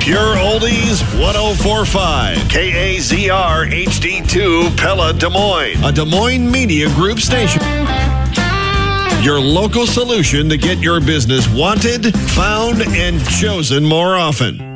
Pure Oldies 1045. KAZR HD2 Pella, Des Moines. A Des Moines Media Group station. Your local solution to get your business wanted, found, and chosen more often.